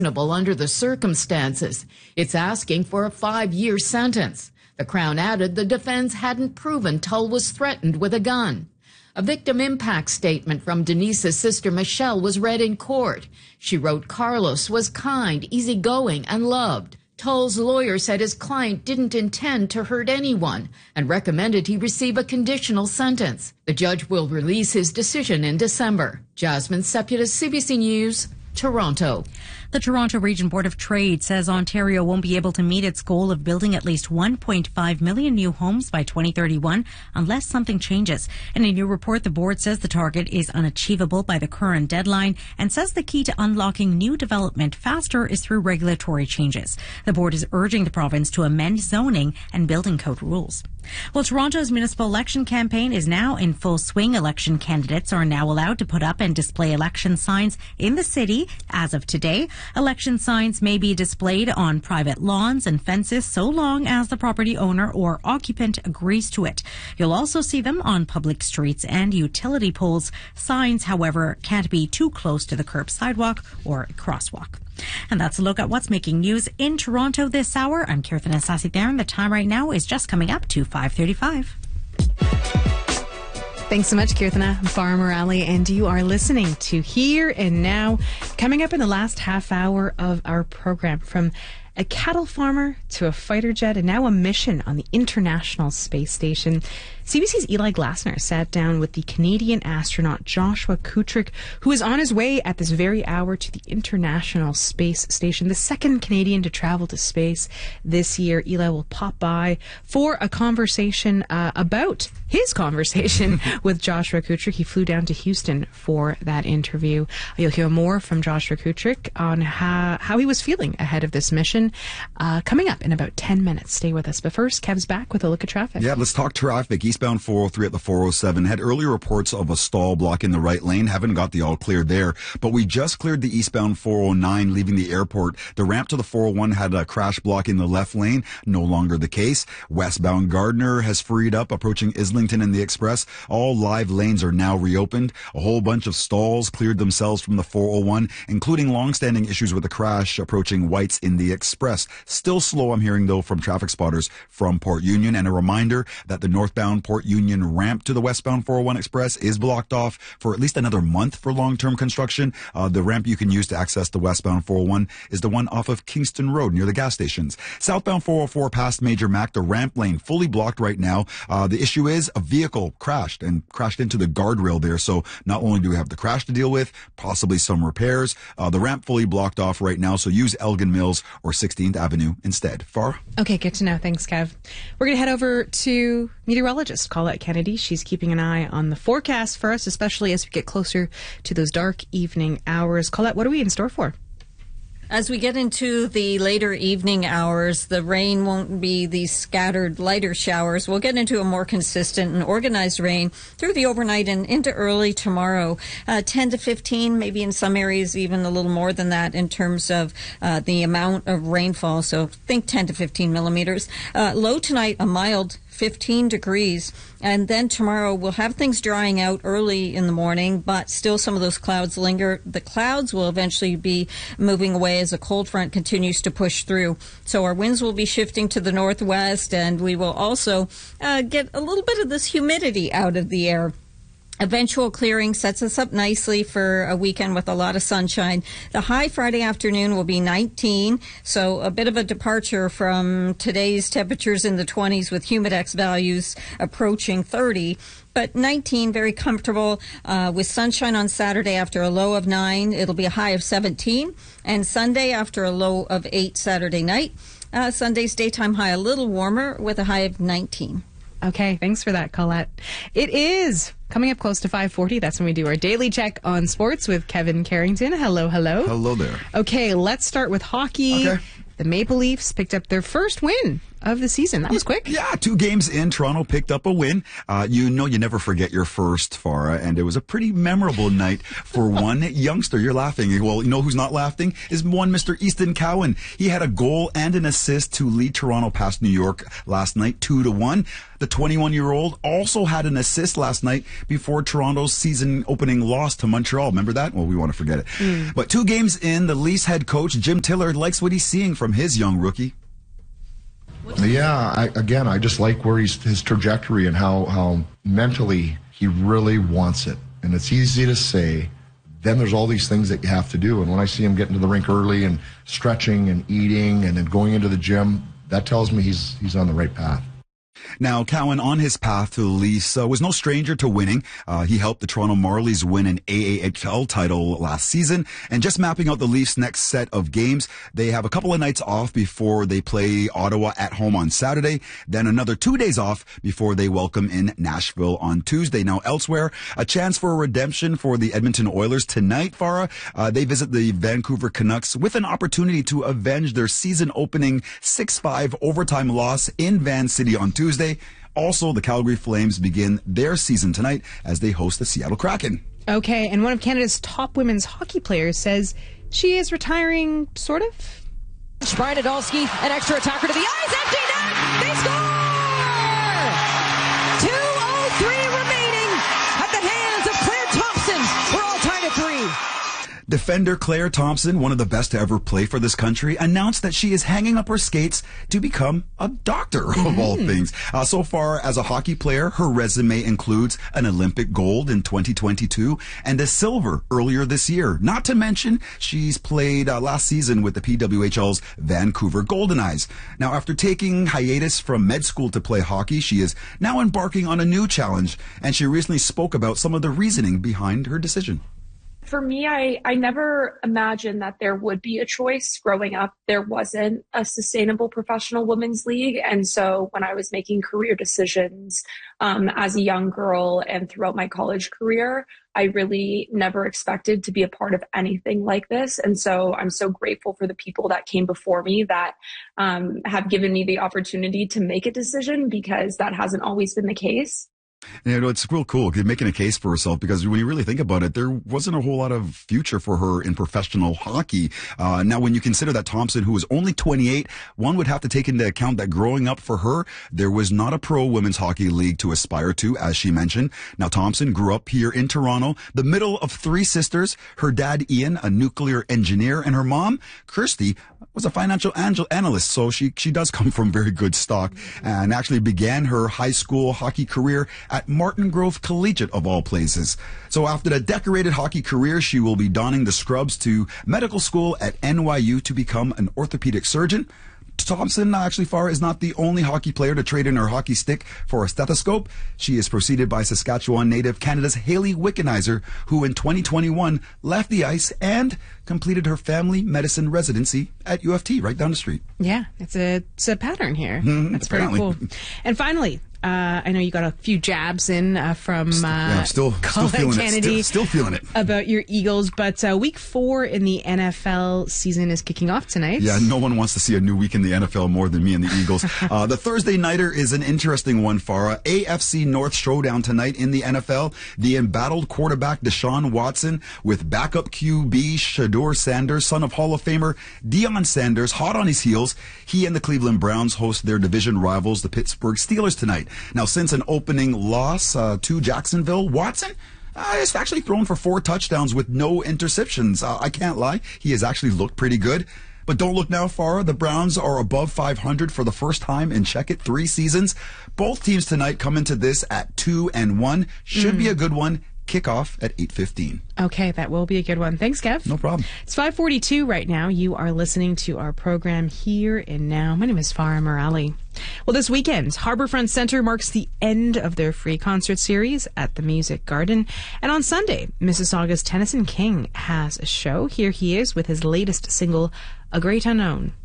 under the circumstances. It's asking for a 5-year sentence. The Crown added the defense hadn't proven Tull was threatened with a gun. A victim impact statement from Denise's sister Michelle was read in court. She wrote Carlos was kind, easygoing, and loved. Tull's lawyer said his client didn't intend to hurt anyone and recommended he receive a conditional sentence. The judge will release his decision in December. Jasmine Sepulveda, CBC News, Toronto. The Toronto Region Board of Trade says Ontario won't be able to meet its goal of building at least 1.5 million new homes by 2031 unless something changes. In a new report, the board says the target is unachievable by the current deadline and says the key to unlocking new development faster is through regulatory changes. The board is urging the province to amend zoning and building code rules. Well, Toronto's municipal election campaign is now in full swing. Election candidates are now allowed to put up and display election signs in the city as of today. Election signs may be displayed on private lawns and fences so long as the property owner or occupant agrees to it. You'll also see them on public streets and utility poles. Signs, however, can't be too close to the curb, sidewalk, or a crosswalk. And that's a look at what's making news in Toronto this hour. I'm Kirtan Asasi-Theron. The time right now is just coming up to 5:35. Thanks so much, Kirtana Farmer Ali, and you are listening to Here and Now. Coming up in the last half hour of our program, from a cattle farmer to a fighter jet and now a mission on the International Space Station, CBC's Eli Glasner sat down with the Canadian astronaut Joshua Kutrick, who is on his way at this very hour to the International Space Station, the second Canadian to travel to space this year. Eli will pop by for a conversation about his conversation with Joshua Kutrick. He flew down to Houston for that interview. You'll hear more from Joshua Kutrick on how he was feeling ahead of this mission coming up in about 10 minutes. Stay with us. But first, Kev's back with a look at traffic. Yeah, let's talk traffic. Eastbound 403 at the 407 had earlier reports of a stall blocking the right lane. Haven't got the all cleared there, but we just cleared the eastbound 409 leaving the airport. The ramp to the 401 had a crash blocking the left lane. No longer the case. Westbound Gardner has freed up approaching Islington and the Express. All live lanes are now reopened. A whole bunch of stalls cleared themselves from the 401, including long-standing issues with the crash approaching Whites in the Express. Still slow, I'm hearing, though, from traffic spotters from Port Union. And a reminder that the northbound Port Union ramp to the westbound 401 Express is blocked off for at least another month for long-term construction. The ramp you can use to access the westbound 401 is the one off of Kingston Road near the gas stations. Southbound 404 past Major Mac, the ramp lane fully blocked right now. The issue is a vehicle crashed into the guardrail there. So not only do we have the crash to deal with, possibly some repairs, the ramp fully blocked off right now. So use Elgin Mills or 16th Avenue instead. Far? Okay, good to know. Thanks, Kev. We're going to head over to meteorologist Colette Kennedy. She's keeping an eye on the forecast for us, especially as we get closer to those dark evening hours. Colette, what are we in store for? As we get into the later evening hours, the rain won't be these scattered lighter showers. We'll get into a more consistent and organized rain through the overnight and into early tomorrow. 10 to 15, maybe in some areas even a little more than that in terms of the amount of rainfall. So think 10 to 15 millimeters. Low tonight, a mild 15 degrees. And then tomorrow we'll have things drying out early in the morning, but still some of those clouds linger. The clouds will eventually be moving away as a cold front continues to push through. So our winds will be shifting to the northwest, and we will also get a little bit of this humidity out of the air. Eventual clearing sets us up nicely for a weekend with a lot of sunshine. The high Friday afternoon will be 19, so a bit of a departure from today's temperatures in the 20s with humidex values approaching 30. But 19, very comfortable with sunshine on Saturday after a low of 9. It'll be a high of 17. And Sunday after a low of 8 Saturday night. Sunday's daytime high a little warmer with a high of 19. Okay, thanks for that, Colette. It is coming up close to 5:40. That's when we do our daily check on sports with Kevin Carrington. Hello, hello. Hello there. Okay, let's start with hockey. Okay. The Maple Leafs picked up their first win of the season. That was quick. Yeah, 2 games in, Toronto picked up a win. You never forget your first, Farah, and it was a pretty memorable night for one youngster. You're laughing. Well, you know who's not laughing? Is one Mr. Easton Cowan. He had a goal and an assist to lead Toronto past New York last night, 2-1. The 21-year-old also had an assist last night before Toronto's season opening loss to Montreal. Remember that? Well, we want to forget it. But 2 games in, the Leafs head coach, Jim Tillard, likes what he's seeing from his young rookie. Yeah, I just like where his trajectory and how mentally he really wants it. And it's easy to say. Then there's all these things that you have to do. And when I see him getting to the rink early and stretching and eating and then going into the gym, that tells me he's on the right path. Now, Cowan, on his path to the Leafs, was no stranger to winning. He helped the Toronto Marlies win an AAHL title last season. And just mapping out the Leafs' next set of games, they have a couple of nights off before they play Ottawa at home on Saturday. Then another 2 days off before they welcome in Nashville on Tuesday. Now, elsewhere, a chance for a redemption for the Edmonton Oilers tonight, Farah. They visit the Vancouver Canucks with an opportunity to avenge their season-opening 6-5 overtime loss in Van City on Tuesday. Also, the Calgary Flames begin their season tonight as they host the Seattle Kraken. Okay, and one of Canada's top women's hockey players says she is retiring, sort of. Brian Nadolski, an extra attacker to the ice, empty net, they score! 2:03 remaining at the hands of Claire Thompson. We're all tied at 3. Defender Claire Thompson, one of the best to ever play for this country, announced that she is hanging up her skates to become a doctor, of all things. So far, as a hockey player, her resume includes an Olympic gold in 2022 and a silver earlier this year. Not to mention, she's played last season with the PWHL's Vancouver Golden Eyes. Now, after taking hiatus from med school to play hockey, she is now embarking on a new challenge, and she recently spoke about some of the reasoning behind her decision. For me, I never imagined that there would be a choice. Growing up, there wasn't a sustainable professional women's league. And so when I was making career decisions as a young girl and throughout my college career, I really never expected to be a part of anything like this. And so I'm so grateful for the people that came before me that have given me the opportunity to make a decision, because that hasn't always been the case. It's real cool making a case for herself, because when you really think about it, there wasn't a whole lot of future for her in professional hockey. Now, when you consider that Thompson, who was only 28, one would have to take into account that growing up for her, there was not a pro women's hockey league to aspire to, as she mentioned. Now, Thompson grew up here in Toronto, the middle of 3 sisters. Her dad, Ian, a nuclear engineer, and her mom, Kirsty, was a financial analyst. So she does come from very good stock, and actually began her high school hockey career at Martin Grove Collegiate, of all places. So after the decorated hockey career, she will be donning the scrubs to medical school at NYU to become an orthopedic surgeon. Thompson, actually, Farah, is not the only hockey player to trade in her hockey stick for a stethoscope. She is preceded by Saskatchewan native Canada's Hayley Wickenheiser, who in 2021 left the ice and completed her family medicine residency at U of T right down the street. Yeah, it's a pattern here. That's apparently pretty cool. And finally, I know you got a few jabs in from still feeling Kennedy it. Still feeling it about your Eagles, but week 4 in the NFL season is kicking off tonight. Yeah, no one wants to see a new week in the NFL more than me and the Eagles. The Thursday nighter is an interesting one, Farah. AFC North showdown tonight in the NFL. The embattled quarterback Deshaun Watson with backup QB Shedeur Sanders, son of Hall of Famer Deion Sanders, hot on his heels. He and the Cleveland Browns host their division rivals, the Pittsburgh Steelers, tonight. Now, since an opening loss to Jacksonville, Watson has actually thrown for 4 touchdowns with no interceptions. I can't lie. He has actually looked pretty good. But don't look now, Farah. The Browns are above 500 for the first time in, check it, 3 seasons. Both teams tonight come into this at 2-1. Should be a good one. Kickoff at 8:15. Okay, that will be a good one. Thanks, Kev. No problem. It's 5:42 right now. You are listening to our program Here and Now. My name is Farah Morali. Well, this weekend, Harbourfront Centre marks the end of their free concert series at the Music Garden. And on Sunday, Mississauga's Tennyson King has a show. Here he is with his latest single, A Great Unknown.